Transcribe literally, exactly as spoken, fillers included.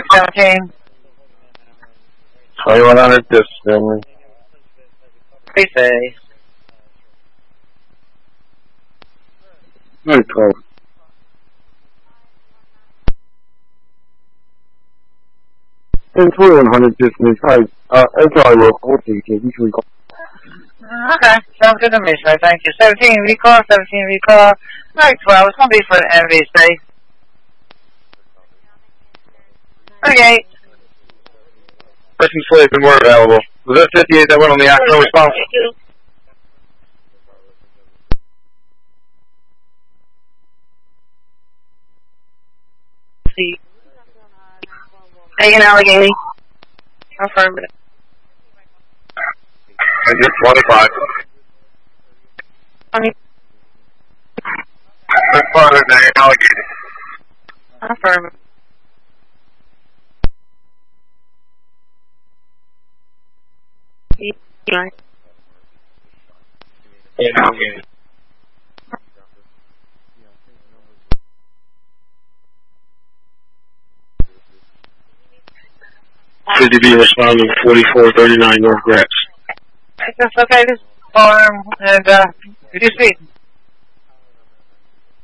Mark seventeen. twenty-one hundred this family. Please say. Very twelve. And twenty-one hundred distance. Hi. Uh, that's all I will. Okay, okay, we should call. Okay, sounds good to me, sir. Thank you. seventeen recall, seventeen recall. Alright, twelve. It's going to be for the N B C. thirty-eight. Person slave and more available. Was that fifty-eight that went on the actual response? See. Taking Allegheny. Affirmative. I did twenty-five. twenty. Responded to Allegheny. Affirmative. Right. In Allegheny. fifty B responding forty-four thirty-nine North Gratz. That's okay, this farm, and, uh, reduce speed.